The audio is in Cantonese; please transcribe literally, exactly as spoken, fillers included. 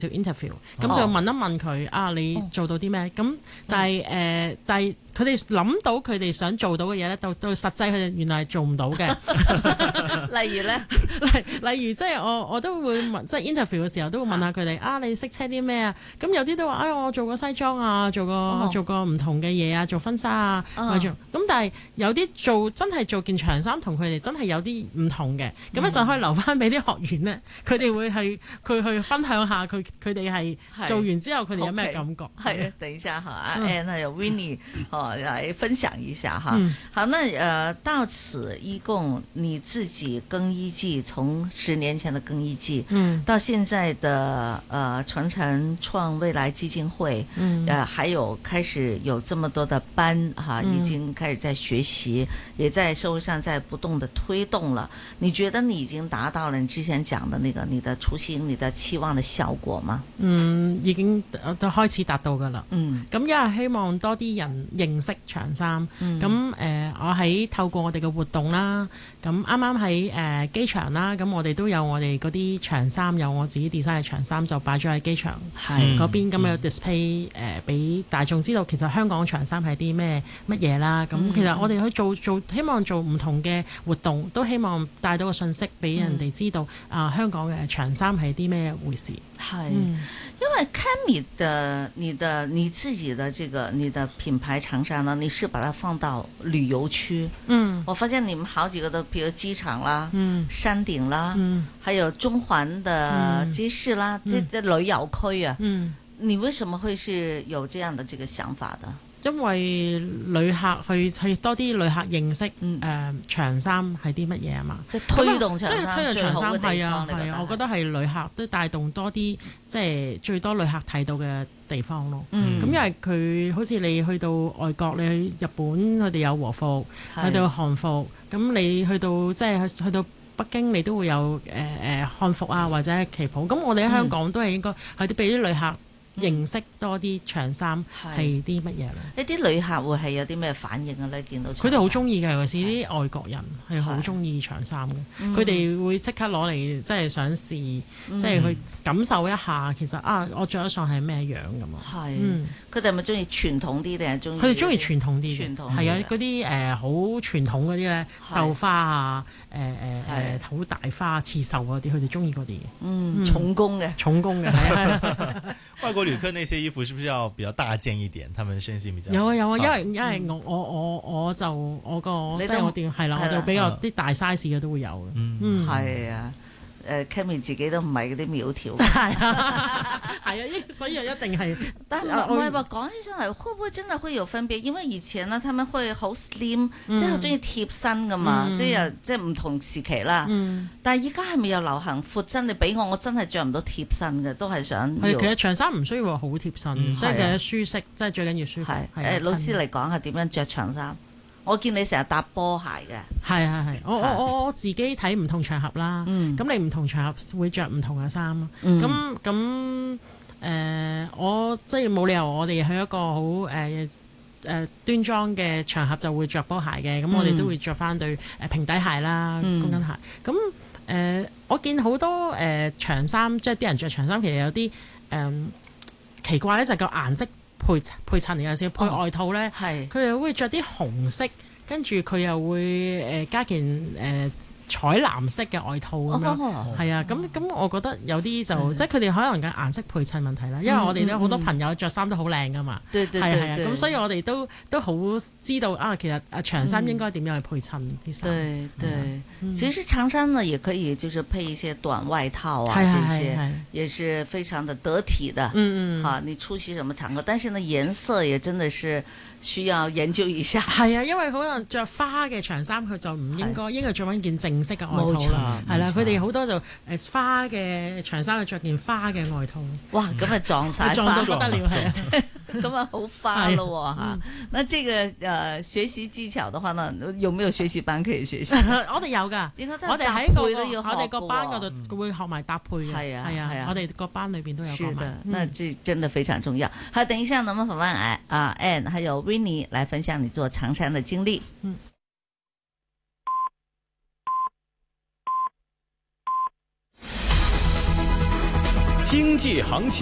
interview，咁就問一問佢、哦、啊，你做到啲咩？咁但係誒、呃，但係佢哋諗到佢哋想做到嘅嘢咧，到到實際佢哋原來係做唔到嘅。 例如咧， 例例如即係我我都會問，即係 interview 嘅時候都會問下佢哋啊，你識車啲咩啊？咁有啲都話，哎，我做過西裝啊，做過、哦、做過唔同嘅嘢啊，做婚紗啊，或者咁，但係有啲做真係做件長衫同佢哋真係有啲唔同嘅，咁咧就可以留翻俾啲學員咧，佢哋會係佢去分享下佢佢哋係做完之後佢哋有咩感覺？ 係啊，等一下哈，阿 Ann 還有 Winnie 哦來分享一下哈。 嗯、 好，那呃到此一共你自己更衣季，從十年前的更衣季，嗯，到現在的呃傳承創未來基金會，嗯，呃還有開始有這麼多的班哈，已經開始在學習，嗯、也在社會上在不斷的推動了。你覺得你已經達到了你之前講的那個你的雛形、你的期望的效果嗎？ 嗯，已經都開始達到噶啦。嗯，咁因為希望多啲人認識長衫。咁誒、嗯呃，我喺透過我哋嘅活動啦，咁啱啱喺誒機場啦，咁我哋都有我哋嗰啲長衫，有我自己 design 嘅長衫就擺咗喺機場嗰邊，咁有 display 誒、呃、俾大眾知道其實香港長衫係啲咩乜嘢啦。咁、嗯、其實我哋去做做希望做唔同嘅活動，都希望帶到個信息俾人哋知道、嗯、啊，香港嘅長衫係啲咩回事。 係，因為 Cammy 的你的你自己的這個你的品牌長衫呢，你是把它放到旅遊區。嗯，我發現你們好幾個都，比如機場啦，嗯，山頂啦，嗯，還有中環的街市啦，這這旅遊區啊。嗯，你為什麼會是有這樣的這個想法的？ 因為旅客去去多啲旅客認識誒、嗯呃、長衫係啲乜嘢啊嘛， 即係推動長衫， 即係推動長衫係啊係啊，我覺得係旅客都帶動多啲，即係最多旅客睇到嘅地方咯。咁、嗯、因為佢好似你去到外國，你去日本佢哋有和服，去到韓服，咁你去到即係去去到北京，你都會有誒誒漢服啊或者旗袍。咁我哋喺香港都係應該係啲俾啲旅客認識多啲長衫係啲乜嘢咧？ 呢啲旅客會係有啲咩反應嘅咧？見到佢哋好中意嘅，尤其是啲外國人係好中意長衫嘅。佢哋、嗯、會即刻攞嚟，即係想試，嗯、即係去感受一下。其實啊，我着得上係咩樣咁啊？係， 佢哋係咪中意傳統啲定係中意？ 佢哋中意傳統啲嘅， 傳統係啊，嗰啲誒好傳統嗰啲咧，繡花啊，誒誒誒好大花刺繡嗰啲，佢哋中意嗰啲嘅。 嗯，重工嘅， 重工嘅，係啊。 外國旅客那些衣服是不是要比較大件一點？他們身形比較有啊有啊，因為因為我我我我就我個即係我店係啦，我就比較啲大 size 嘅都會有嘅。 嗯，係啊。誒 Cammy 自己都唔係嗰啲苗條， 係啊，係啊，所以一定係。 但係唔係話講起上嚟，會唔會真係會有分別？因為以前呢，他們會好 slim，即係好中意貼身噶嘛，嗯、即係即係唔同時期啦。嗯、但係而家係咪又流行闊身？你俾我，我真係着唔到貼身嘅，都係想要。 其實長衫唔需要話好貼身，嗯、即係其實舒適，即係最緊要舒服。 係誒，老師嚟講係點樣着長衫？我見你成日搭波鞋嘅， 係係係，我我我我自己睇唔同場合啦，咁、嗯、你唔同場合會着唔同嘅衫咯，咁咁誒，我即係冇理由我哋去一個好誒誒端莊嘅場合就會着波鞋嘅，咁、嗯、我哋都會着翻對誒平底鞋啦，高跟鞋，咁誒、呃、我見好多誒、呃、長衫，即係啲人着長衫，其實有啲誒、呃、奇怪咧，就係個顏色。配配襯嚟嘅先，配外套咧，佢、哦、又會着啲紅色，跟住佢又會誒、呃、加件誒。呃彩藍色嘅外套咁樣，係啊，咁咁我覺得有啲就即係佢哋可能嘅顏色配襯問題啦，因為我哋都好多朋友着衫都好靚噶嘛，係係啊，咁所以我哋都都好知道啊，其實啊長衫應該點樣去配襯啲衫。對對， 其實長衫呢也可以就是配一些短外套啊，這些也是非常的得體的。嗯嗯，好，你出席什麼場合？但是呢顏色也真的是需要研究一下。 係啊，因為可能着花嘅長衫佢就唔應該應該着翻件正色嘅外套啦，係啦，佢哋好多就誒花嘅長衫去着件花嘅外套。 哇，咁啊撞晒撞到不得了，係啊， 咁啊好花咯吓。那這個誒學習技巧的話呢，有沒有學習班可以學習？ 我哋有噶，我哋喺個我哋個班嗰度會學埋搭配嘅。係啊係啊，我哋個班裏邊都有講埋。是的， 那這真的非常重要。好，等一下我們訪問啊 Ann 還有 Winnie 來分享你做長衫的經歷。嗯。 經濟行情。